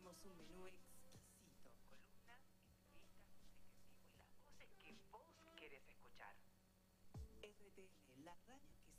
tenemos un menú exquisito. Columnas, entrevistas, música en vivo y las voces que vos querés escuchar. RTN, la radio que